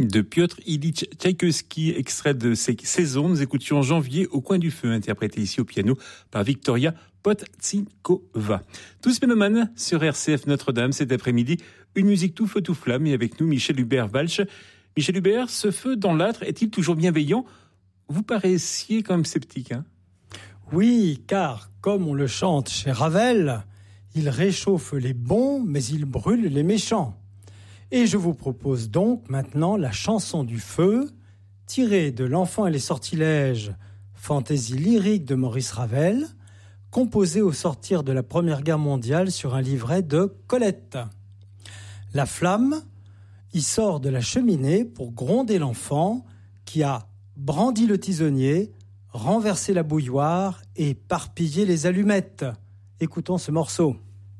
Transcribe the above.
de Piotr Ilyich Tchaïkovski, extrait de ses saisons. Nous écoutions Janvier au coin du feu, interprété ici au piano par Victoria Podtsinkova. Tous mélomanes sur RCF Notre-Dame cet après-midi. Une musique tout feu tout flamme et avec nous Michel Hubert-Walch. Michel Hubert, ce feu dans l'âtre est-il toujours bienveillant ? Vous paraissiez quand même sceptique, hein ? Oui, car comme on le chante chez Ravel, il réchauffe les bons, mais il brûle les méchants. Et je vous propose donc maintenant la chanson du feu, tirée de L'Enfant et les sortilèges, fantaisie lyrique de Maurice Ravel, composée au sortir de la Première Guerre mondiale sur un livret de Colette. La flamme y sort de la cheminée pour gronder l'enfant qui a brandi le tisonnier, renversé la bouilloire et éparpillé les allumettes. Écoutons ce morceau.